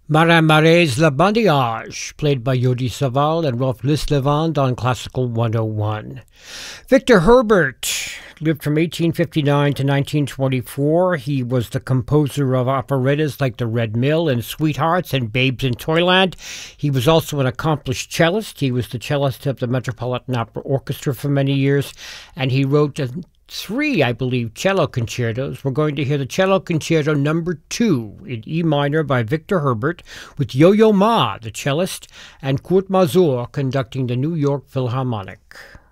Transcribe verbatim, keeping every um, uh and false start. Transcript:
Marin Marais La Bandillage, played by Yodi Saval and Rolf Lislevand on Classical one oh one. Victor Herbert lived from eighteen fifty-nine to nineteen twenty-four. He was the composer of operettas like The Red Mill and Sweethearts and Babes in Toyland. He was also an accomplished cellist. He was the cellist of the Metropolitan Opera Orchestra for many years, and he wrote a three, I believe, cello concertos. We're going to hear the cello concerto number two in E minor by Victor Herbert with Yo-Yo Ma, the cellist, and Kurt Masur conducting the New York Philharmonic.